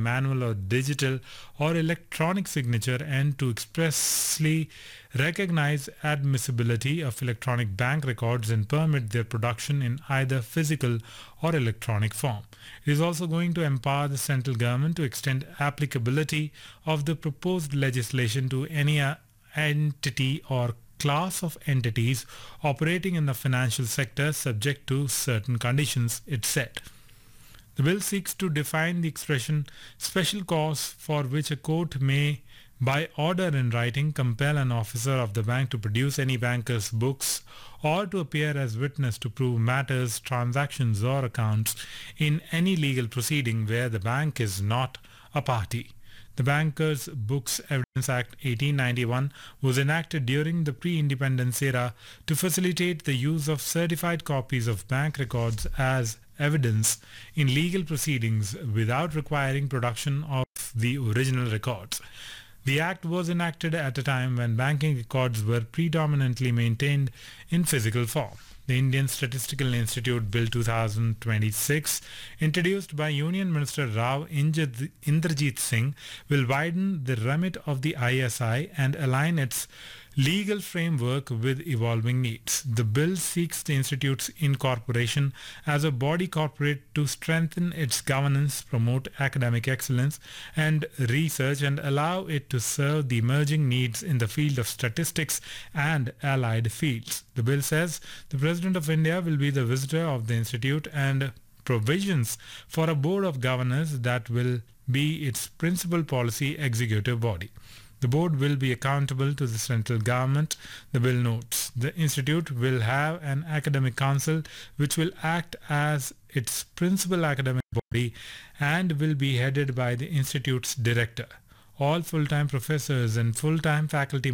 manual or digital or electronic signature and to expressly recognize admissibility of electronic bank records and permit their production in either physical or electronic form. It is also going to empower the central government to extend applicability of the proposed legislation to any entity or class of entities operating in the financial sector subject to certain conditions, it said. The bill seeks to define the expression special cause for which a court may, by order in writing, compel an officer of the bank to produce any banker's books or to appear as witness to prove matters, transactions or accounts in any legal proceeding where the bank is not a party. The Bankers' Books Evidence Act 1891 was enacted during the pre-independence era to facilitate the use of certified copies of bank records as evidence in legal proceedings without requiring production of the original records. The act was enacted at a time when banking records were predominantly maintained in physical form. The Indian Statistical Institute Bill 2026, introduced by Union Minister Rao Inderjit Singh, will widen the remit of the ISI and align its legal framework with evolving needs. The bill seeks the Institute's incorporation as a body corporate to strengthen its governance, promote academic excellence and research, and allow it to serve the emerging needs in the field of statistics and allied fields. The bill says the President of India will be the visitor of the Institute and provisions for a board of governors that will be its principal policy executive body. The board will be accountable to the central government, the bill notes. The institute will have an academic council which will act as its principal academic body and will be headed by the institute's director. All full-time professors and full-time faculty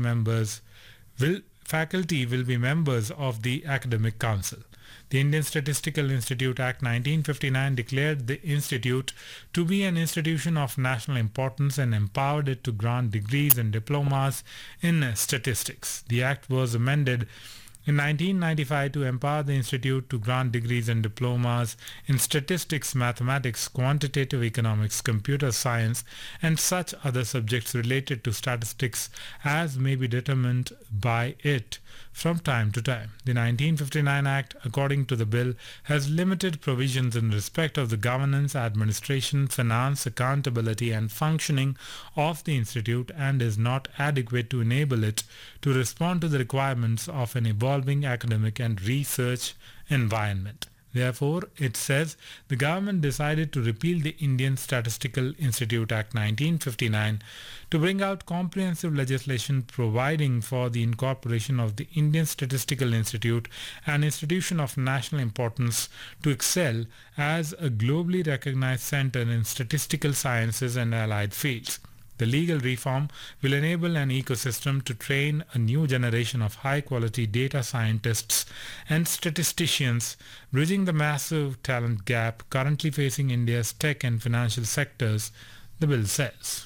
will be members of the academic council. The Indian Statistical Institute Act 1959 declared the institute to be an institution of national importance and empowered it to grant degrees and diplomas in statistics. The act was amended in 1995 to empower the institute to grant degrees and diplomas in statistics, mathematics, quantitative economics, computer science, and such other subjects related to statistics as may be determined by it from time to time. The 1959 Act, according to the bill, has limited provisions in respect of the governance, administration, finance, accountability and functioning of the institute and is not adequate to enable it to respond to the requirements of an evolving academic and research environment. Therefore, it says the government decided to repeal the Indian Statistical Institute Act 1959 to bring out comprehensive legislation providing for the incorporation of the Indian Statistical Institute, an institution of national importance, to excel as a globally recognized center in statistical sciences and allied fields. The legal reform will enable an ecosystem to train a new generation of high-quality data scientists and statisticians, bridging the massive talent gap currently facing India's tech and financial sectors, the bill says.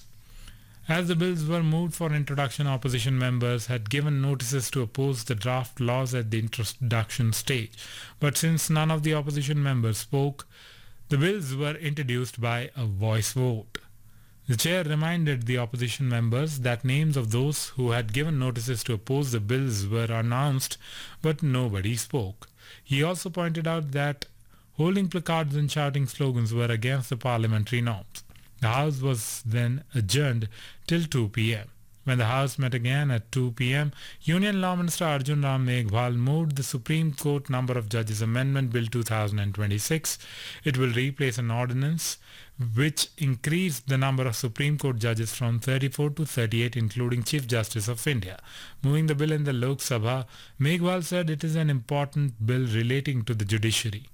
As the bills were moved for introduction, opposition members had given notices to oppose the draft laws at the introduction stage. But since none of the opposition members spoke, the bills were introduced by a voice vote. The chair reminded the opposition members that names of those who had given notices to oppose the bills were announced, but nobody spoke. He also pointed out that holding placards and shouting slogans were against the parliamentary norms. The House was then adjourned till 2 p.m. When the House met again at 2 p.m., Union Law Minister Arjun Ram Meghwal moved the Supreme Court Number of Judges Amendment Bill 2026. It will replace an ordinance which increased the number of Supreme Court judges from 34 to 38, including Chief Justice of India. Moving the bill in the Lok Sabha, Meghwal said it is an important bill relating to the judiciary.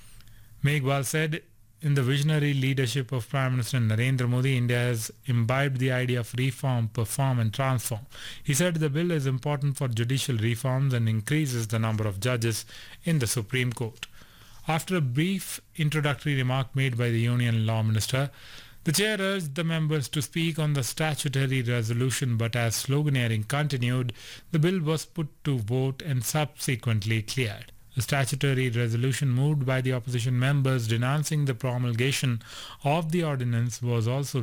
Meghwal said, in the visionary leadership of Prime Minister Narendra Modi, India has imbibed the idea of reform, perform and transform. He said the bill is important for judicial reforms and increases the number of judges in the Supreme Court. After a brief introductory remark made by the Union Law Minister, the chair urged the members to speak on the statutory resolution, but as sloganeering continued, the bill was put to vote and subsequently cleared. A statutory resolution moved by the opposition members denouncing the promulgation of the ordinance was also